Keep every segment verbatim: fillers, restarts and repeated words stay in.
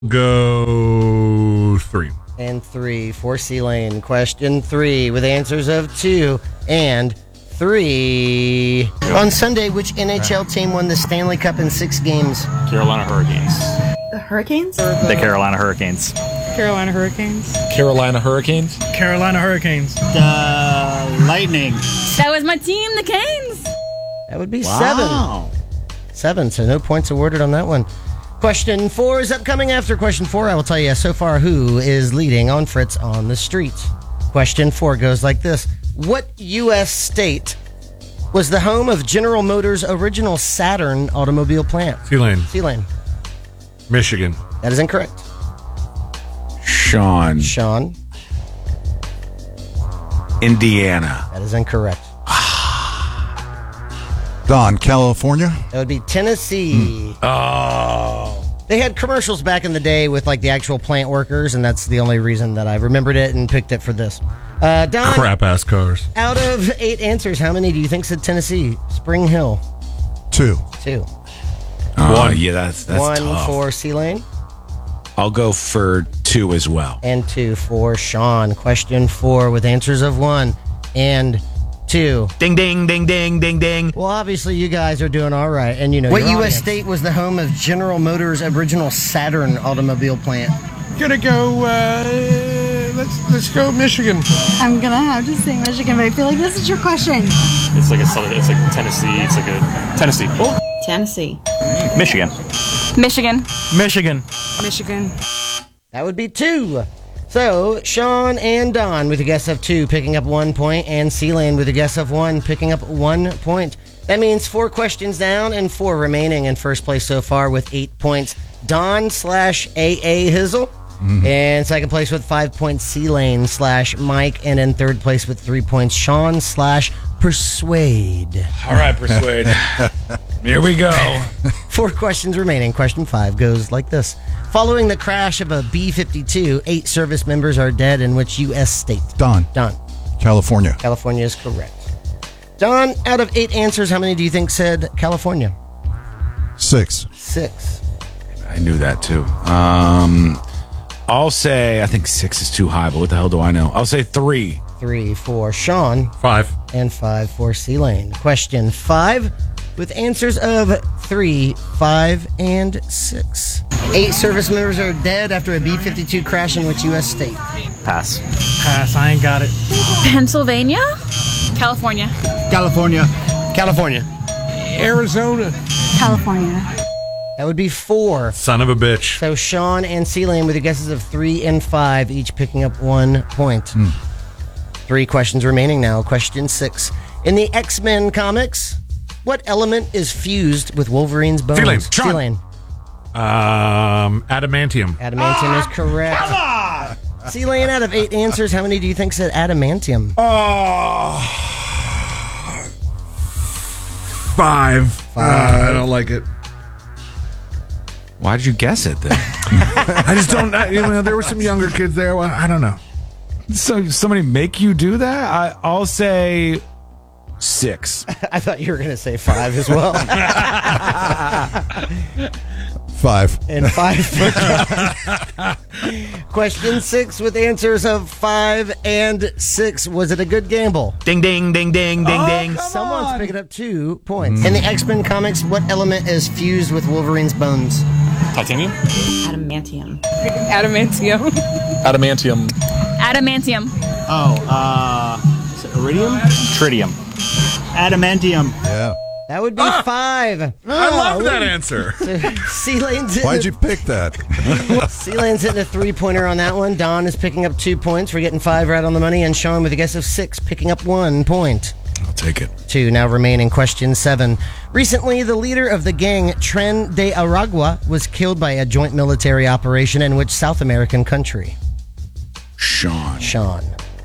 Go three. And three for C-Lane. Question three with answers of two and three. On Sunday, which N H L team won the Stanley Cup in six games? Carolina Hurricanes. The Hurricanes? The Carolina Hurricanes. Carolina Hurricanes. Carolina Hurricanes. Carolina Hurricanes. The Lightning. That was my team, the Canes. That would be Wow. seven. Seven, so no points awarded on that one. Question four is upcoming. After question four, I will tell you so far who is leading on Fritz on the Street. Question four goes like this. What U S state was the home of General Motors' original Saturn automobile plant? C-Lane. C-Lane. Michigan. That is incorrect. Sean. Sean. Indiana. That is incorrect. Don, California. That would be Tennessee. Oh. They had commercials back in the day with like the actual plant workers, and that's the only reason that I remembered it and picked it for this. Uh, Don, Crap-ass cars. out of eight answers, how many do you think said Tennessee? Spring Hill. Two. Two. Oh, One. yeah, that's that's One tough. for C-Lane I'll go for two as well. and two for Sean. Question four with answers of one and two. Ding, ding, ding, ding, ding, ding. Well, obviously you guys are doing all right, and you know what your U S audience. state was the home of General Motors' original Saturn automobile plant? Gonna go, uh, let's, let's go Michigan. I'm gonna have to say Michigan, but I feel like this is your question. It's like a southern, it's like Tennessee. It's like a Tennessee. Oh. Tennessee. Michigan. Michigan. Michigan. Michigan. That would be two. So, Sean and Don with a guess of two, picking up one point, and C-Lane with a guess of one, picking up one point. That means four questions down and four remaining in first place so far with eight points. Don slash A A Hizzle. Mm-hmm. And second place with five points, C-Lane slash Mike. And in third place with three points, Sean slash Persuade. All right, Persuade. Here we go. Four questions remaining. Question five goes like this. Following the crash of a B fifty-two, eight service members are dead in which U S state? Don, Don. California. California is correct. Don, out of eight answers, how many do you think said California? Six. Six. I knew that too. Um, I'll say I think six is too high, but what the hell do I know? I'll say three. Three for Sean. Five. And five for C-Lane. Question five with answers of three, five, and six. Eight service members are dead after a B fifty-two crash in which U S state? Pass. Pass. I ain't got it. Pennsylvania? California. California. California. Arizona. California. That would be four. Son of a bitch. So Sean and C-Lane with the guesses of three and five, each picking up one point. Three questions remaining now. Question six. In the X-Men comics, what element is fused with Wolverine's bones? C-Lane. Sean. C-Lane. Um, adamantium. Adamantium is correct. Come on! C-Lane, out of eight answers, how many do you think said adamantium? Oh. Five. Five. Uh, I don't like it. Why did you guess it then? I just don't. I, you know, there were some younger kids there. Well, I don't know. So somebody make you do that? I, I'll say six. I thought you were going to say five as well. Five. And five. Question six with answers of five and six. Was it a good gamble? Ding, ding, ding, ding, ding, ding. Someone's picking up two points. In the X-Men comics, what element is fused with Wolverine's bones? Titanium. Adamantium. Adamantium. Adamantium. Adamantium. Oh, uh, is it iridium? Tritium. Adamantium. Yeah. That would be five. I love that answer. C-Lane's hitting, Why'd you pick that? C-Lane's hitting a three-pointer on that one. Don is picking up two points. We're getting five right on the money. And Sean with a guess of six, picking up one point. I'll take it. Two now remaining. Question seven. Recently, the leader of the gang, Tren de Aragua, was killed by a joint military operation in which South American country? Sean. Sean.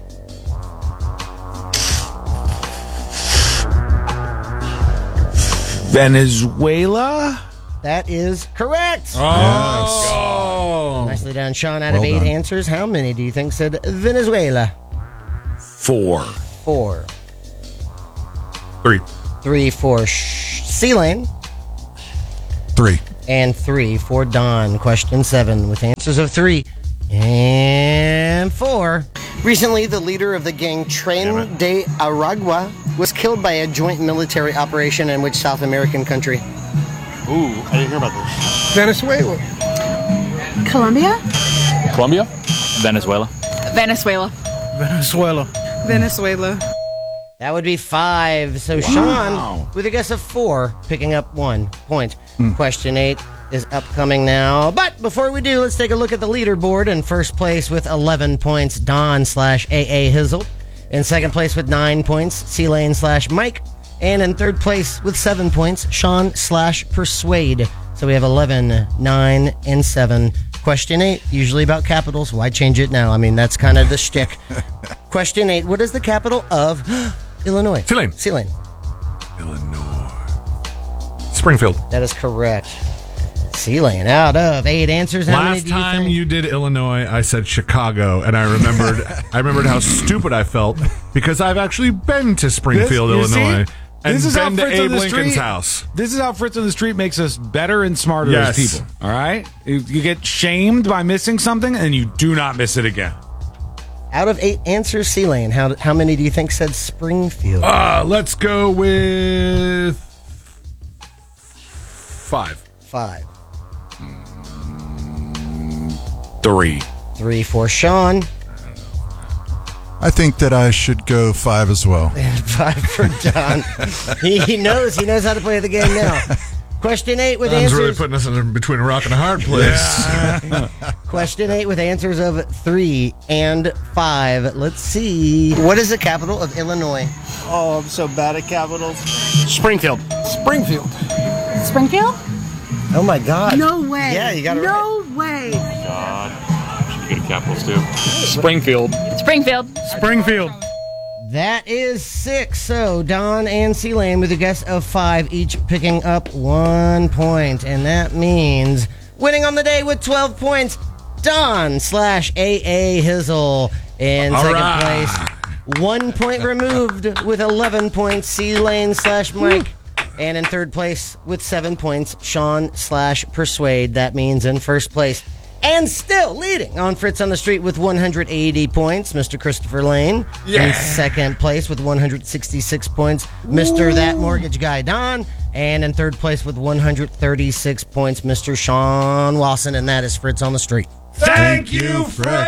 Venezuela? That is correct. Oh. Nicely done, Sean. Out Well of eight done. answers, how many do you think said Venezuela? Four. Four. Three. Three for Sh- C-Lane. Three. and three for Don. Question seven with answers of three and four. Recently, the leader of the gang Tren de Aragua was killed by a joint military operation in which South American country? Ooh, I didn't hear about this. Venezuela. Colombia? Colombia? Venezuela. Venezuela. Venezuela. Venezuela. That would be five. So Sean, with a guess of four, picking up one point. Question eight is upcoming now. But before we do, let's take a look at the leaderboard. In first place with eleven points, Don slash A A Hizzle. In second place with nine points, C-Lane slash Mike. And in third place with seven points, Sean slash Persuade. So we have eleven, nine, and seven. Question eight, usually about capitals. Why change it now? I mean, that's kind of the shtick. Question eight, what is the capital of Illinois? C-Lane. C-Lane. Illinois. Springfield. That is correct. C-Lane out of eight answers. How many Last do you time think? you did Illinois, I said Chicago, and I remembered I remembered how stupid I felt because I've actually been to Springfield, This- you see? Illinois, and This is how been to Fritz on Abe the Lincoln's Street- house. This is how Fritz on the Street makes us better and smarter Yes. as people. All right? You, you get shamed by missing something, and you do not miss it again. Out of eight answers, C-Lane, how, how many do you think said Springfield? Uh, let's go with five. Five. Three. Three for Sean. I think that I should go five as well. And five for Don. he, he knows. He knows how to play the game now. Question eight with Don's answers. really putting us in between a rock and a hard place. Question eight with answers of three and five. Let's see. What is the capital of Illinois? Oh, I'm so bad at capitals. Springfield. Springfield. Springfield? Oh my God. No way. Yeah, you got it No way. God. Should be good at capitals, too. Springfield. Springfield. Springfield. That is six. So Don and C-Lane with a guess of five, each picking up one point. And that means winning on the day with twelve points, Don slash A A Hizzle. In All second right. place, one point removed with eleven points, C-Lane slash Mike. And in third place with seven points, Sean slash Persuade. That means in first place and still leading on Fritz on the Street with one hundred eighty points, Mister Christopher Lane. Yeah. In second place with one hundred sixty-six points, Mister That Mortgage Guy Don. And in third place with one hundred thirty-six points, Mister Sean Wilson. And that is Fritz on the Street. Thank you,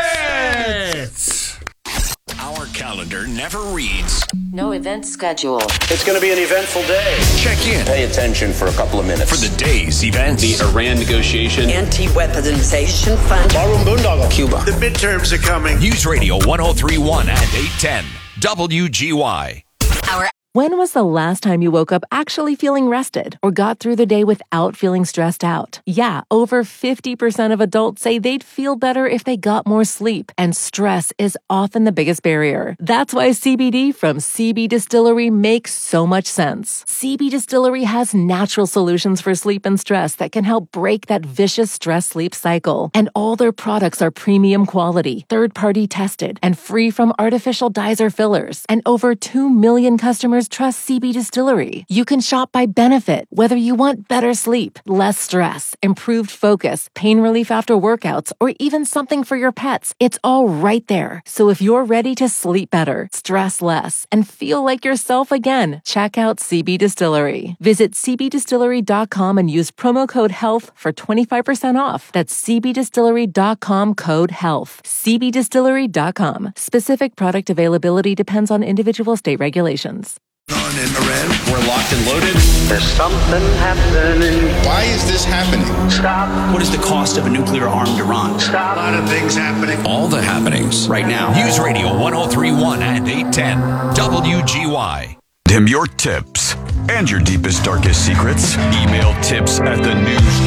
Fritz. Our calendar never reads. No event schedule. It's going to be an eventful day. Check in. Pay attention for a couple of minutes. For the day's events. The Iran negotiation. Anti-weaponization fund. Barroom Boondoggle. Cuba. The midterms are coming. News Radio one oh three point one and eight ten. W G Y. Our When was the last time you woke up actually feeling rested or got through the day without feeling stressed out? Yeah, over fifty percent of adults say they'd feel better if they got more sleep, and stress is often the biggest barrier. That's why C B D from C B Distillery makes so much sense. C B Distillery has natural solutions for sleep and stress that can help break that vicious stress-sleep cycle. And all their products are premium quality, third-party tested, and free from artificial dyes or fillers. And over two million customers trust C B Distillery. You can shop by benefit, whether you want better sleep, less stress, improved focus, pain relief after workouts, or even something for your pets. It's all right there. So if you're ready to sleep better, stress less, and feel like yourself again, check out C B Distillery. Visit c b distillery dot com and use promo code HEALTH for twenty-five percent off. That's c b distillery dot com code HEALTH. c b distillery dot com. Specific product availability depends on individual state regulations. On in Iran, we're locked and loaded. There's something happening. Why is this happening? Stop. What is the cost of a nuclear-armed Iran? Stop. A lot of things happening. All the happenings. Right now. News Radio one oh three point one and eight ten. W G Y. Dim your tips and your deepest, darkest secrets. Email tips at the news